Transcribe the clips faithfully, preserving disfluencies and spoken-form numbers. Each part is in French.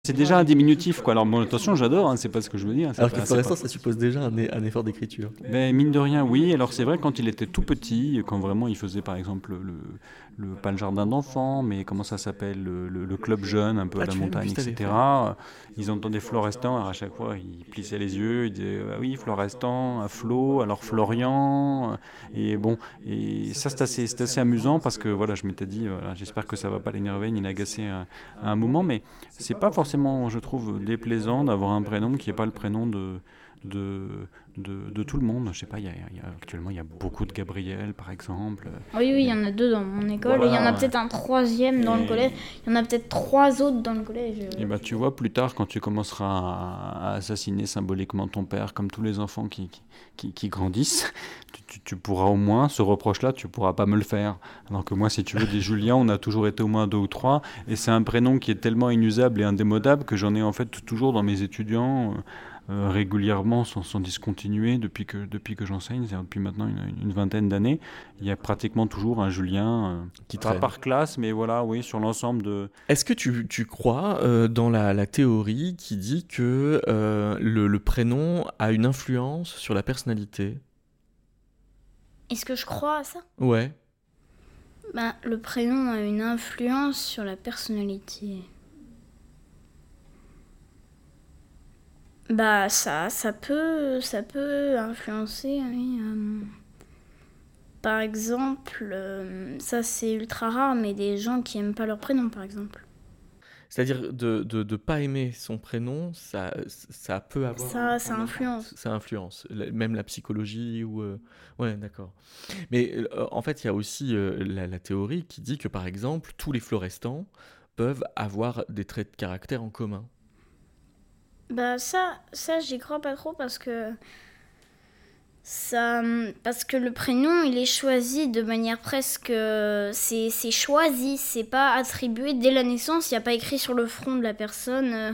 C'est déjà un diminutif, quoi. Alors, bon, attention, j'adore, hein, c'est pas ce que je veux dire. C'est Alors pas, que c'est Florestan, pas... ça suppose déjà un, un effort d'écriture. Mais mine de rien, oui. Alors, c'est vrai, quand il était tout petit, quand vraiment il faisait, par exemple, le, le pas le jardin d'enfants, mais comment ça s'appelle, le, le, le club jeune, un peu à Ah, la tu l'as vu, montagne, puis t'avais fait. et cetera. Ils entendaient Florestan, alors à chaque fois, ils plissaient les yeux, ils disaient ah oui, Florestan, Flo, alors Florian. Et bon, et ça, c'est assez, c'est assez amusant parce que voilà, je m'étais dit, voilà, j'espère que ça va pas l'énerver ni l'agacer à, à un moment, mais c'est pas forcément, je trouve, déplaisant d'avoir un prénom qui n'est pas le prénom de, de, de, de tout le monde. Je sais pas, il y a, il y a, actuellement, il y a beaucoup de Gabriel, par exemple. Oui, oui, il Et, y en a deux dans mon école, voilà, et il y en a ouais. peut-être un troisième dans Et, le collège. Il y en a peut-être trois autres dans le collège. et bah, tu vois, plus tard, quand tu commenceras à, à assassiner symboliquement ton père, comme tous les enfants qui, qui, qui grandissent, tu, tu, tu pourras au moins, ce reproche-là, tu pourras pas me le faire. Alors que moi, si tu veux, des Julien, on a toujours été au moins deux ou trois, et c'est un prénom qui est tellement inusable et indémodable que j'en ai en fait toujours dans mes étudiants. Euh, régulièrement sans, sans discontinuer depuis que, depuis que j'enseigne, c'est depuis maintenant une, une vingtaine d'années. Il y a pratiquement toujours un Julien, euh, Qui pas traîne. par classe, mais voilà, oui, sur l'ensemble de... Est-ce que tu, tu crois euh, dans la, la théorie qui dit que euh, le, le prénom a une influence sur la personnalité ? Est-ce que je crois à ça ? Ouais. Ben, le prénom a une influence sur la personnalité. Bah ça, ça peut, ça peut influencer, oui. euh. Par exemple, euh, ça c'est ultra rare, mais des gens qui aiment pas leur prénom, par exemple. C'est-à-dire de de, de pas aimer son prénom, ça, ça peut avoir... Ça, ça influence. Ça influence, la- même la psychologie ou... euh, Ouais, d'accord. Mais euh, en fait, il y a aussi euh, la, la théorie qui dit que, par exemple, tous les Florestans peuvent avoir des traits de caractère en commun. Bah ça, ça j'y crois pas trop parce que ça, parce que le prénom il est choisi de manière presque, c'est c'est choisi, c'est pas attribué dès la naissance, il y a pas écrit sur le front de la personne euh,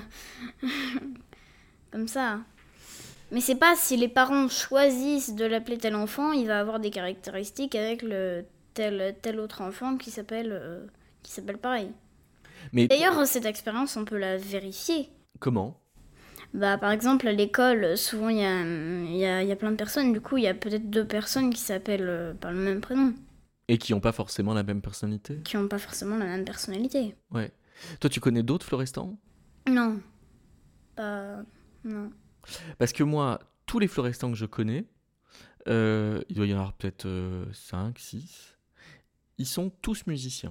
comme ça. Mais c'est pas si les parents choisissent de l'appeler tel enfant, il va avoir des caractéristiques avec le tel tel autre enfant qui s'appelle euh, qui s'appelle pareil. Mais D'ailleurs cette expérience on peut la vérifier. comment ? Bah, par exemple, à l'école, souvent il y a, il y, a, il y a plein de personnes, du coup il y a peut-être deux personnes qui s'appellent euh, par le même prénom, Et qui n'ont pas forcément la même personnalité. qui n'ont pas forcément la même personnalité. Ouais. Toi, tu connais d'autres Florestans ? Non, pas... non. Parce que moi, tous les Florestans que je connais, euh, il doit y en avoir peut-être cinq, six, ils sont tous musiciens.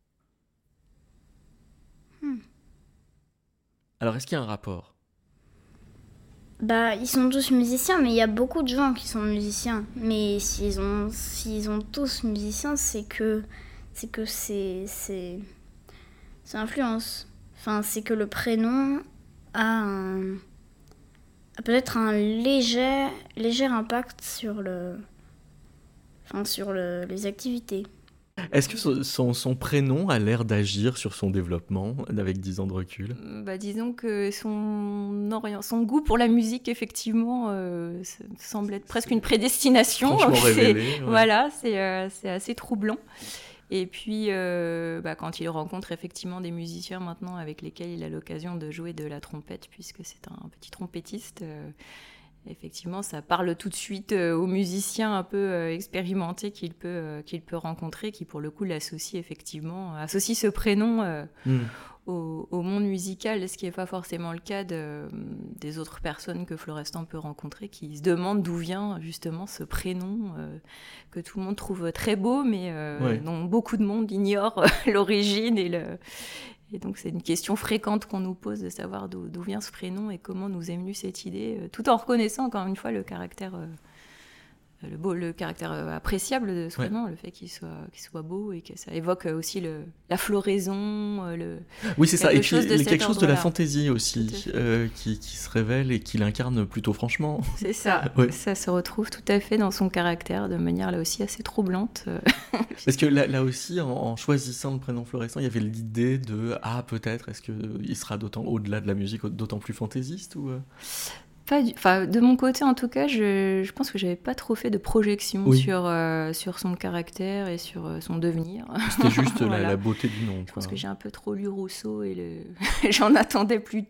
Hmm. Alors, est-ce qu'il y a un rapport ? Bah, ils sont tous musiciens, mais il y a beaucoup de gens qui sont musiciens. Mais s'ils ont, s'ils ont tous musiciens, c'est que c'est que c'est c'est c'est influence. Enfin, c'est que le prénom a un a peut-être un léger léger impact sur le enfin sur le, les activités. Est-ce que son, son, son prénom a l'air d'agir sur son développement avec dix ans de recul ? Bah, disons que son, orient- son goût pour la musique, effectivement, euh, ça semble être presque une prédestination. Franchement C'est- révélé, ouais. Voilà, c'est euh, c'est assez troublant. Et puis, euh, bah, quand il rencontre effectivement des musiciens maintenant avec lesquels il a l'occasion de jouer de la trompette, puisque c'est un petit trompettiste, euh, effectivement, ça parle tout de suite euh, aux musiciens un peu euh, expérimentés qu'il peut, euh, qu'il peut rencontrer, qui pour le coup l'associent effectivement, associe ce prénom euh, Hmm. au, au monde musical, ce qui n'est pas forcément le cas de, des autres personnes que Florestan peut rencontrer, qui se demandent d'où vient justement ce prénom euh, que tout le monde trouve très beau, mais euh, Ouais. dont beaucoup de monde ignore l'origine. Et, le... et donc c'est une question fréquente qu'on nous pose de savoir d'où, d'où vient ce prénom et comment nous est venue cette idée, euh, tout en reconnaissant encore une fois le caractère... Euh, le, beau, le caractère euh, appréciable de ce Ouais. prénom, le fait qu'il soit, qu'il soit beau et que ça évoque aussi le, la floraison, euh, le, Oui, c'est ça. quelque Et puis, chose de il y a cet quelque chose de la ordre-là. fantaisie Tout à aussi fait. euh, qui, qui se révèle et qui l'incarne plutôt franchement. C'est ça, Ouais. ça se retrouve tout à fait dans son caractère de manière là aussi assez troublante. euh. Parce que là, là aussi, en, en choisissant le prénom Florestan, il y avait l'idée de « Ah, peut-être, est-ce qu'il sera d'autant, au-delà de la musique, d'autant plus fantaisiste » ou euh Pas du... enfin, de mon côté, en tout cas, je, je pense que j'avais pas trop fait de projection Oui. sur, euh, sur son caractère et sur euh, son devenir. C'était juste Voilà. la, la beauté du nom. Je quoi. pense que j'ai un peu trop lu Rousseau et le... j'en attendais plus,